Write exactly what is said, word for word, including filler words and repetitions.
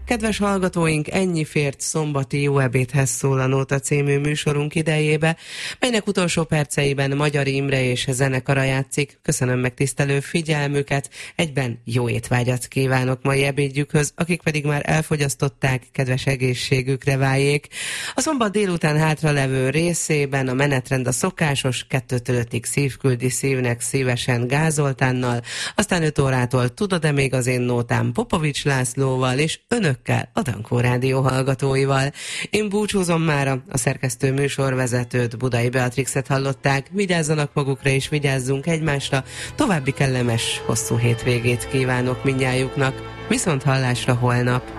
Kedves hallgatóink, ennyi fért szombati Jó ebédhez szól a Nóta című műsorunk idejébe, melynek utolsó perceiben Magyar Imre és zenekara játszik. Köszönöm megtisztelő figyelmüket, egyben jó étvágyat kívánok mai ebédjükhöz, akik pedig már elfogyasztották, kedves egészségükre váljék. A szombat délután hátralevő részében a menetrend a szokásos, kettőtől ötig Szívküldi Szívnek szívesen Gázoltánnal, aztán öt órától Tudod-e még az én nótám Popovics Lászlóval, és önökkel, a Dankó Rádió hallgatóival. Én búcsúzom mára, a szerkesztő műsorvezetőt, Budai Beatrixet hallották. Vigyázzanak magukra és vigyázzunk egymásra. További kellemes, hosszú hétvégét kívánok mindnyájuknak. Viszont hallásra holnap.